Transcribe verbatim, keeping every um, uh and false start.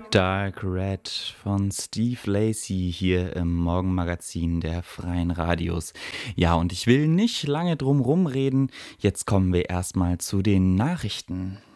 Dark Red von Steve Lacy hier im Morgenmagazin der Freien Radios. Ja, und ich will nicht lange drum rumreden. Jetzt kommen wir erstmal zu den Nachrichten.